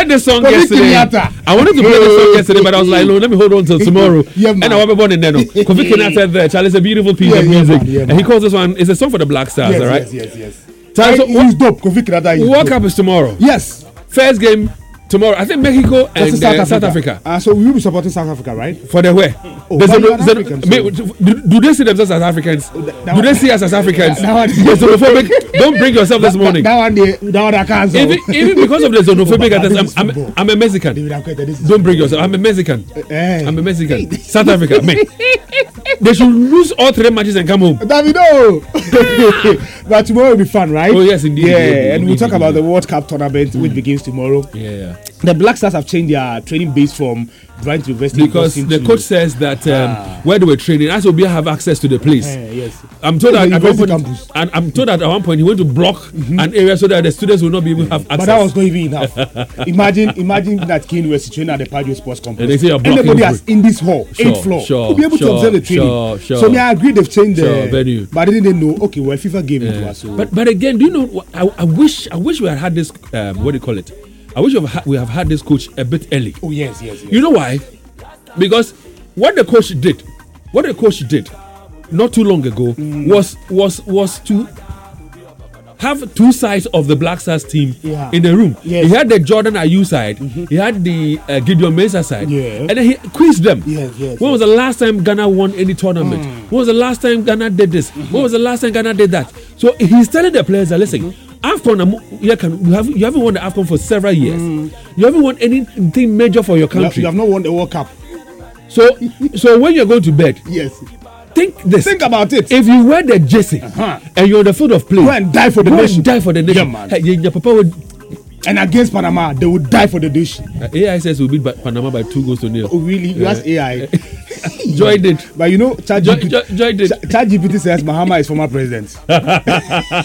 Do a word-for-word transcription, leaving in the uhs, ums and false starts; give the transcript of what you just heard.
heard this song yesterday. I wanted to play this song yesterday, but I was like, no, let me hold on till tomorrow. Yeah, and I want to born in there. Kofi Kenyatta there. Charlie, it's a beautiful piece yeah, of music. Yeah, man, yeah, and he calls this one, it's a song for the Black Stars, yes, all right? Yes, yes, yes. Charlie, so he's dope. Kofi Kenyatta is World dope. Cup is tomorrow. Yes. First game tomorrow. I think Mexico and South, uh, Africa. South Africa. Uh, so we will be supporting South Africa, right? For the where? Oh, There's why a, you are there's a, African, do, do they see themselves as Africans? Oh, that, that do they one, see us as Africans? That one, You're xenophobic. Don't bring yourself this morning. That, that one, they, that one I can't. Even, even because of the xenophobic, Oh, I'm, I'm, I'm a Mexican. Don't Don't bring yourself. I'm a Mexican. Eh. I'm a Mexican. South Africa. Man, they should lose all three matches and come home. Davido. But tomorrow will be fun, right? Oh yes, indeed. Yeah, indeed, and indeed, we'll talk indeed. about the World Cup tournament, mm. which begins tomorrow. Yeah, yeah. The Black Stars have changed their training base from Bryant University because the to coach says that um, ah. where they were training, as Obia have access to the place. Eh, yes. I'm told that at one point, campus. and I'm told that at one point he went to block mm-hmm. an area so that the students will not be able to have access. But that was not even enough. imagine, imagine that King University training at the Padio Sports Complex. And they say you're blocking Anybody free. has in this hall, Sure, eighth floor, sure, will be able sure, to observe the training. sure, sure. So me, I agree they've changed Sure, the venue. but I didn't know. Okay, well, FIFA gave it to us. So. But but again, do you know? what- I, I wish I wish we had had this. Um, what do you call it? I wish we have, ha- we have had this coach a bit early. oh yes, yes, yes. You know why? Because what the coach did, what the coach did, not too long ago, Mm. was was was to have two sides of the Black Stars team Yeah. in the room. Yes. He had the Jordan Ayew side, he had the uh, Gideon Mensah side, Yeah. and then he quizzed them. Yes, yes, when was the last time Ghana won any tournament? When was the last time Ghana did this? When was the last time Ghana did that? So he's telling the players that listen, AFCON, um, you, can, you, have, you haven't won the AFCON for several years. You haven't won anything major for your You have, country. you have not won the World Cup. So, so when you're going to bed, Yes. think this. Think about it. If you wear the jersey Uh-huh. and you're on the field of play, Go and die for the go nation. and die for the nation. Yeah, man. Hey, your papa would. And against Panama, they would die for the dish. Uh, A I says we'll beat by Panama by two goals to nil. Oh, really? You Uh, ask A I. Joy did. But you know, Joy, Joy, ChatGPT Joy did. ChatGPT says Mahama is former president.